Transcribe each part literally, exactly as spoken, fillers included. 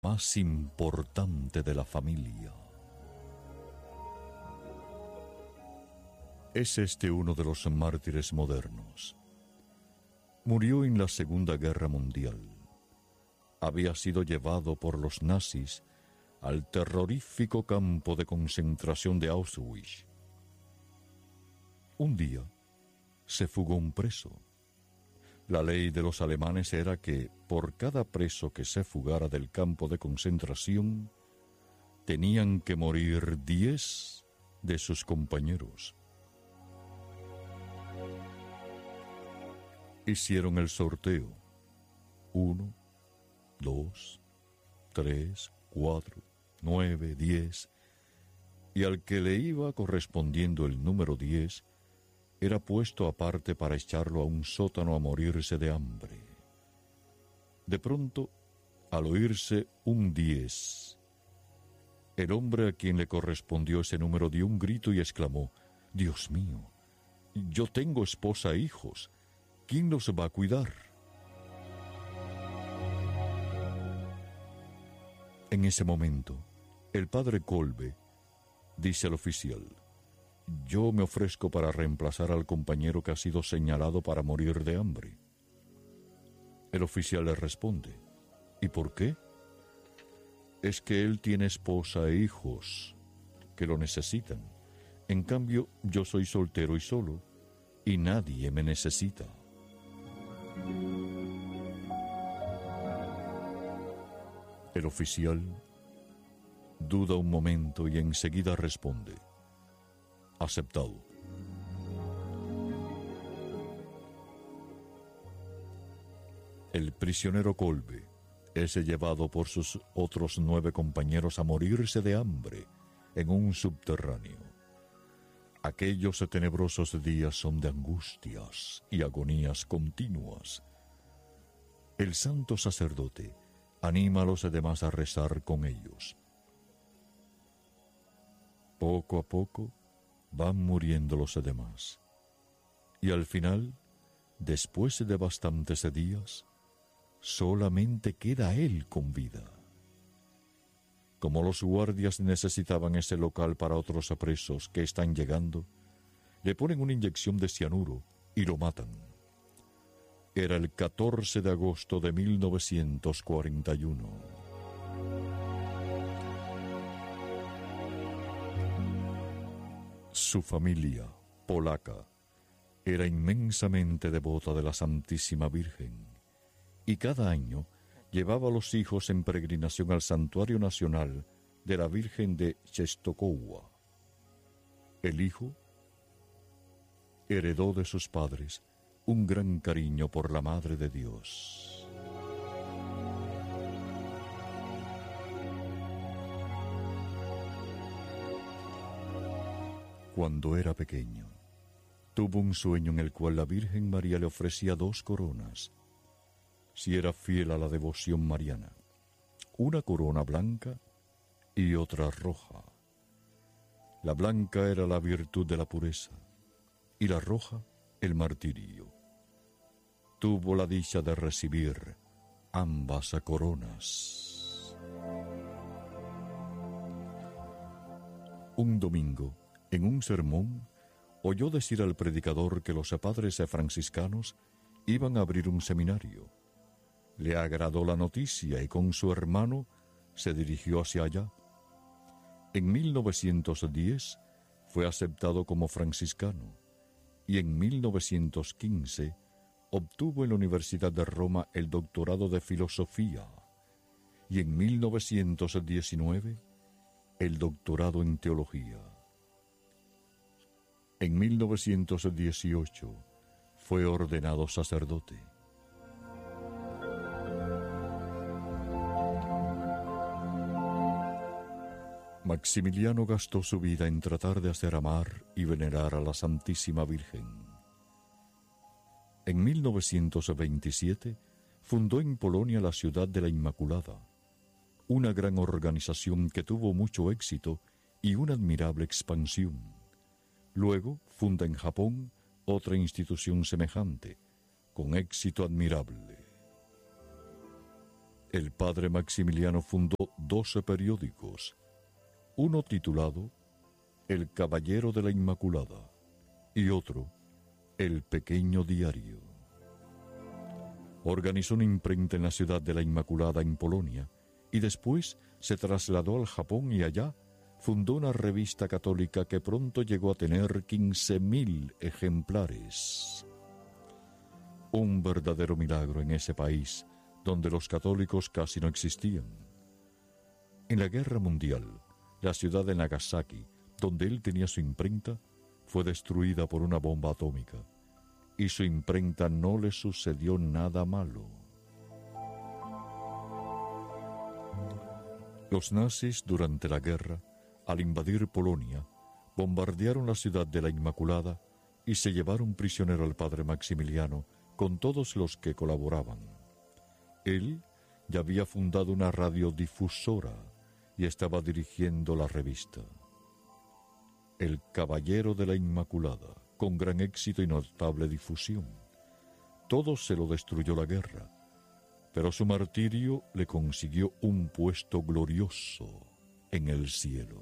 más importante de la familia. Es este uno de los mártires modernos. Murió en la Segunda Guerra Mundial. Había sido llevado por los nazis al terrorífico campo de concentración de Auschwitz. Un día se fugó un preso. La ley de los alemanes era que por cada preso que se fugara del campo de concentración, tenían que morir diez de sus compañeros. Hicieron el sorteo. Uno, dos, tres, cuatro, nueve, diez. Y al que le iba correspondiendo el número diez, era puesto aparte para echarlo a un sótano a morirse de hambre. De pronto, al oírse un diez, el hombre a quien le correspondió ese número dio un grito y exclamó: «Dios mío, yo tengo esposa e hijos, ¿quién los va a cuidar?». En ese momento, el padre Kolbe dice al oficial: «Yo me ofrezco para reemplazar al compañero que ha sido señalado para morir de hambre». El oficial le responde: «¿Y por qué?». «Es que él tiene esposa e hijos que lo necesitan. En cambio, yo soy soltero y solo, y nadie me necesita». El oficial duda un momento y enseguida responde: «Aceptado». El prisionero Kolbe es llevado por sus otros nueve compañeros a morirse de hambre en un subterráneo. Aquellos tenebrosos días son de angustias y agonías continuas. El santo sacerdote anima a los demás a rezar con ellos. Poco a poco van muriendo los demás, y al final, después de bastantes días, solamente queda él con vida. Como los guardias necesitaban ese local para otros presos que están llegando, le ponen una inyección de cianuro y lo matan. Era el catorce de agosto de mil novecientos cuarenta y uno. Su familia, polaca, era inmensamente devota de la Santísima Virgen, y cada año llevaba a los hijos en peregrinación al Santuario Nacional de la Virgen de Częstochowa. El hijo heredó de sus padres un gran cariño por la Madre de Dios. Cuando era pequeño, tuvo un sueño en el cual la Virgen María le ofrecía dos coronas, si era fiel a la devoción mariana, una corona blanca y otra roja. La blanca era la virtud de la pureza y la roja el martirio. Tuvo la dicha de recibir ambas coronas. Un domingo, en un sermón, oyó decir al predicador que los padres franciscanos iban a abrir un seminario. Le agradó la noticia y con su hermano se dirigió hacia allá. En mil novecientos diez fue aceptado como franciscano y en mil novecientos quince obtuvo en la Universidad de Roma el doctorado de filosofía y en mil novecientos diecinueve el doctorado en teología. En mil novecientos dieciocho fue ordenado sacerdote. Maximiliano gastó su vida en tratar de hacer amar y venerar a la Santísima Virgen. En mil novecientos veintisiete fundó en Polonia la Ciudad de la Inmaculada, una gran organización que tuvo mucho éxito y una admirable expansión. Luego funda en Japón otra institución semejante, con éxito admirable. el padre Maximiliano fundó doce periódicos, uno titulado El Caballero de la Inmaculada y otro El Pequeño Diario. Organizó una imprenta en la ciudad de la Inmaculada en Polonia y después se trasladó al Japón y allá fundó una revista católica que pronto llegó a tener quince mil ejemplares. Un verdadero milagro en ese país donde los católicos casi no existían. En la Guerra Mundial, la ciudad de Nagasaki, donde él tenía su imprenta, fue destruida por una bomba atómica y su imprenta no le sucedió nada malo. Los nazis durante la guerra, al invadir Polonia, bombardearon la ciudad de la Inmaculada y se llevaron prisionero al padre Maximiliano con todos los que colaboraban. Él ya había fundado una radiodifusora y estaba dirigiendo la revista El Caballero de la Inmaculada, con gran éxito y notable difusión. Todo se lo destruyó la guerra, pero su martirio le consiguió un puesto glorioso en el cielo.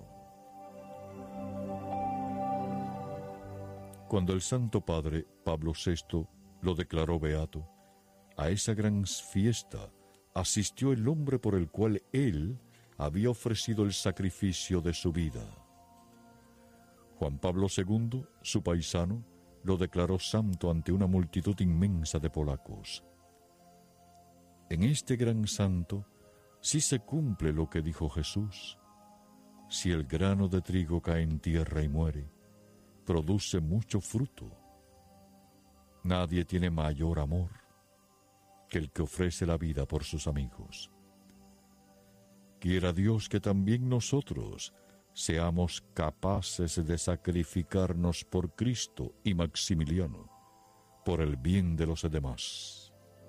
Cuando el Santo Padre Pablo sexto lo declaró beato, a esa gran fiesta asistió el hombre por el cual él había ofrecido el sacrificio de su vida. Juan Pablo segundo, su paisano, lo declaró santo ante una multitud inmensa de polacos. En este gran santo sí se cumple lo que dijo Jesús: si el grano de trigo cae en tierra y muere, produce mucho fruto. Nadie tiene mayor amor que el que ofrece la vida por sus amigos. Quiera Dios que también nosotros seamos capaces de sacrificarnos por Cristo y Maximiliano, por el bien de los demás.